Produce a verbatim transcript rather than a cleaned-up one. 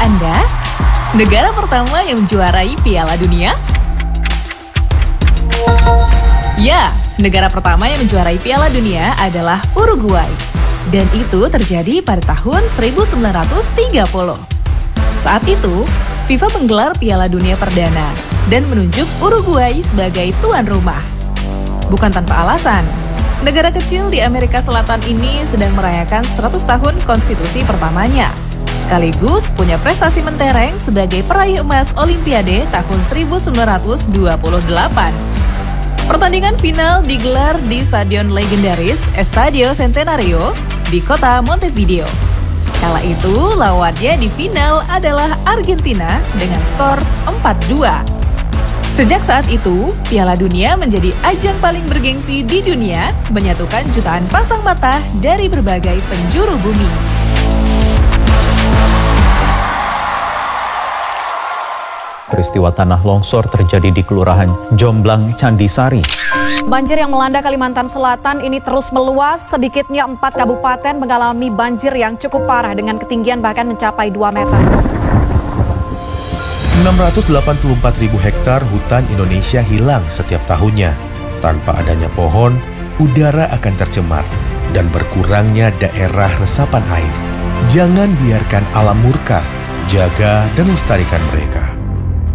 Anda? Negara pertama yang menjuarai Piala Dunia? Ya, negara pertama yang menjuarai Piala Dunia adalah Uruguay. Dan itu terjadi pada tahun seribu sembilan ratus tiga puluh. Saat itu, FIFA menggelar Piala Dunia Perdana dan menunjuk Uruguay sebagai tuan rumah. Bukan tanpa alasan, negara kecil di Amerika Selatan ini sedang merayakan seratus tahun konstitusi pertamanya, sekaligus punya prestasi mentereng sebagai peraih emas Olimpiade tahun seribu sembilan ratus dua puluh delapan. Pertandingan final digelar di stadion legendaris Estadio Centenario di kota Montevideo. Kala itu, lawannya di final adalah Argentina dengan skor empat dua. Sejak saat itu, Piala Dunia menjadi ajang paling bergengsi di dunia, menyatukan jutaan pasang mata dari berbagai penjuru bumi. Peristiwa tanah longsor terjadi di Kelurahan Jomblang, Candisari. Banjir yang melanda Kalimantan Selatan ini terus meluas. Sedikitnya empat kabupaten mengalami banjir yang cukup parah dengan ketinggian bahkan mencapai dua meter. enam ratus delapan puluh empat ribu hektar hutan Indonesia hilang setiap tahunnya. Tanpa adanya pohon, udara akan tercemar dan berkurangnya daerah resapan air. Jangan biarkan alam murka, jaga dan lestarikan mereka.